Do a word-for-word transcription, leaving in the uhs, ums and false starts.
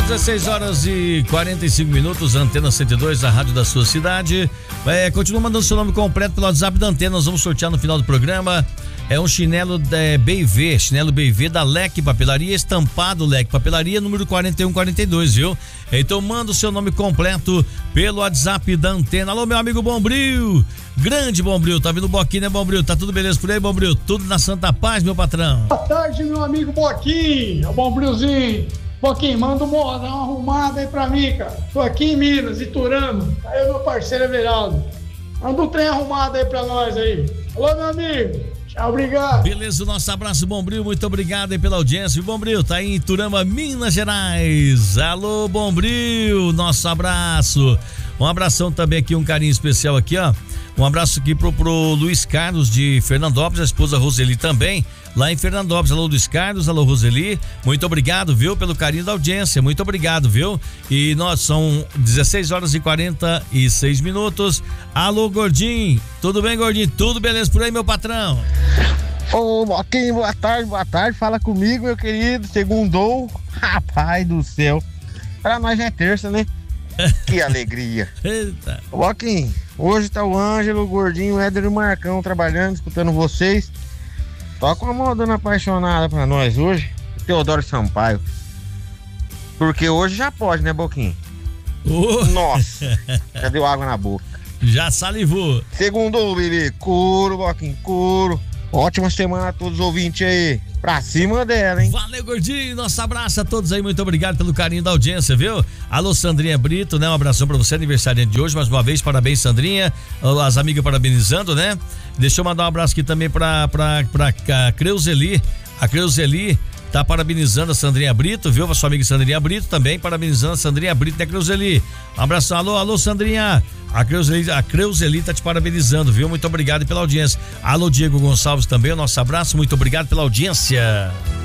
dezesseis horas e quarenta e cinco minutos, Antena cento e dois, a rádio da sua cidade. É, continua mandando seu nome completo pelo WhatsApp da Antena, nós vamos sortear no final do programa. É um chinelo é, B V, chinelo B V da Leque Papelaria, estampado Leque Papelaria, número quarenta e um quarenta e dois, viu? Então manda o seu nome completo pelo WhatsApp da Antena. Alô, meu amigo Bombril, grande Bombril, tá vindo o Boquinho, né, Bombril? Tá tudo beleza por aí, Bombril? Tudo na Santa Paz, meu patrão? Boa tarde, meu amigo Boquinho, Bombrilzinho. Boquinho, manda uma, dá uma arrumada aí pra mim, cara. Tô aqui em Minas, Iturama. Aí meu parceiro Everaldo. Manda um trem arrumado aí pra nós aí. Alô, meu amigo. Tchau, obrigado. Beleza, o nosso abraço, Bombril. Muito obrigado aí pela audiência. O Bombril tá aí em Iturama, Minas Gerais. Alô, Bombril, nosso abraço. Um abração também aqui, um carinho especial aqui, ó. Um abraço aqui pro, pro Luiz Carlos de Fernandópolis, a esposa Roseli também, lá em Fernandópolis. Alô, Luiz Carlos, alô, Roseli. Muito obrigado, viu, pelo carinho da audiência. Muito obrigado, viu? E nós são dezesseis horas e quarenta e seis minutos. Alô, Gordinho. Tudo bem, Gordinho? Tudo beleza por aí, meu patrão? Ô, Boquinho, boa tarde, boa tarde. Fala comigo, meu querido. Segundou. Rapaz do céu. Pra nós é terça, né? Que alegria. Eita. Boquinho, hoje tá o Ângelo, o Gordinho, o Éder e o Marcão trabalhando, escutando vocês. Toca uma modana apaixonada pra nós hoje, Teodoro Sampaio. Porque hoje já pode, né, Boquinho? Oh. Nossa, já deu água na boca. Já salivou. Segundou, bebê. Couro, Boquinho, couro. Ótima semana a todos os ouvintes aí. Pra cima dela, hein? Valeu, Gordinho. Nosso abraço a todos aí. Muito obrigado pelo carinho da audiência, viu? Alô, Sandrinha Brito, né? Um abração pra você, aniversariante de hoje. Mais uma vez, parabéns, Sandrinha. As amigas parabenizando, né? Deixa eu mandar um abraço aqui também pra, pra, pra, pra Creuzeli. A Creuzeli tá parabenizando a Sandrinha Brito, viu? A sua amiga Sandrinha Brito também parabenizando a Sandrinha Brito, né, Creuzeli? Um abraço. Alô, alô, Sandrinha. A Creuzeli, a Creuzeli tá te parabenizando, viu? Muito obrigado pela audiência. Alô, Diego Gonçalves também, o nosso abraço. Muito obrigado pela audiência.